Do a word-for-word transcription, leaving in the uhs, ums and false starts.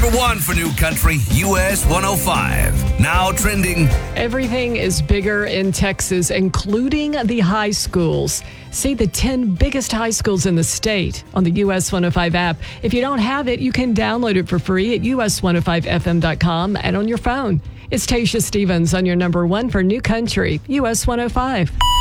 number one for New Country, U S one oh five. Now trending. Everything is bigger in Texas, including the high schools. See the ten biggest high schools in the state on the U S one oh five app. If you don't have it, you can download it for free at U S one oh five F M dot com and on your phone. It's Tasha Stevens on your number one for New Country, U S one oh five.